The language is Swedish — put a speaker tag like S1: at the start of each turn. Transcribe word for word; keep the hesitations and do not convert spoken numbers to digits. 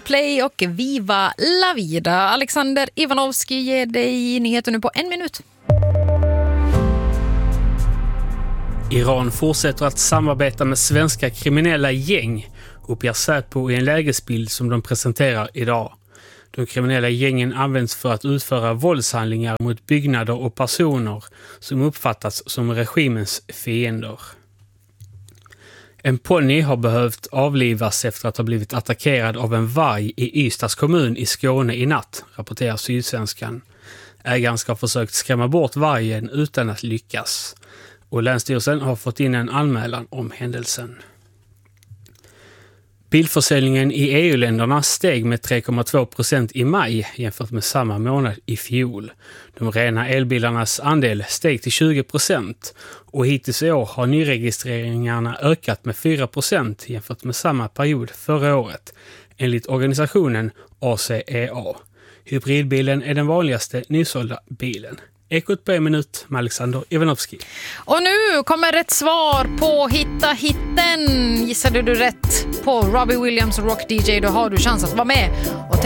S1: Coldplay och Viva la vida. Alexander Ivanovski ger dig nyheter nu på en minut.
S2: Iran fortsätter att samarbeta med svenska kriminella gäng, uppger Säpo i en lägesbild som de presenterar idag. De kriminella gängen används för att utföra våldshandlingar mot byggnader och personer som uppfattas som regimens fiender. En ponny har behövt avlivas efter att ha blivit attackerad av en varg i Ystads kommun i Skåne i natt, rapporterar Sydsvenskan. Ägaren ska ha försökt skrämma bort vargen utan att lyckas. Och Länsstyrelsen har fått in en anmälan om händelsen. Bilförsäljningen i E U-länderna steg med tre komma två procent i maj jämfört med samma månad i fjol. De rena elbilarnas andel steg till tjugo procent och hittills i år har nyregistreringarna ökat med fyra procent jämfört med samma period förra året, enligt organisationen A C E A. Hybridbilen är den vanligaste nysålda bilen. Ekot på en minut med Alexander Ivanovski.
S1: Och nu kommer rätt svar på Hitta hitten. Gissade du rätt på Robbie Williams och Rock D J, då har du chans att vara med och